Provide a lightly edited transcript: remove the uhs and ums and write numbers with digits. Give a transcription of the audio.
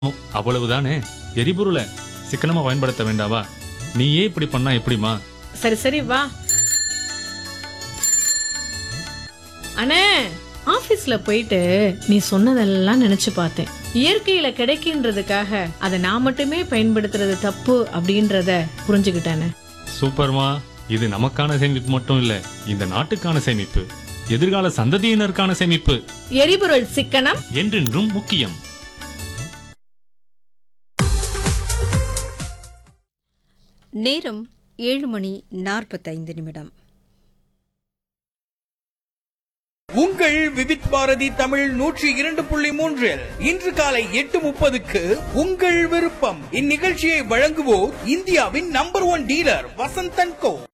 அவ்வளவுதானே. எரிபொருளை சிக்கனமா பயன்படுத்த வேண்டாவா? நீயே இப்படி பண்ணா எப்படிமா? சரி சரி வா அண்ணே. ஆபீஸ்ல போயிட்டு நீ சொன்னதெல்லாம் நினைச்சு பார்த்தேன். இயற்கையில கிடைக்கின்றதுக்காக அதை நான் மட்டுமே பயன்படுத்துறது தப்பு அப்படின்றத புரிஞ்சுக்கிட்டானே. சூப்பர்மா. இது நமக்கான சேமிப்பு மட்டும் இல்ல, இந்த நாட்டுக்கான சேமிப்பு, எதிர்கால சந்ததியினருக்கான சேமிப்பு. எரிபொருள் சிக்கனம் என்றென்றும் முக்கியம். நேரம் 7:45. உங்கள் விவித் பாரதி தமிழ் 102.3 இன்று காலை 8:30க்கு உங்கள் விருப்பம். இந்நிகழ்ச்சியை வழங்குவோர் இந்தியாவின் நம்பர் 1 டீலர் வசந்தன் கோ.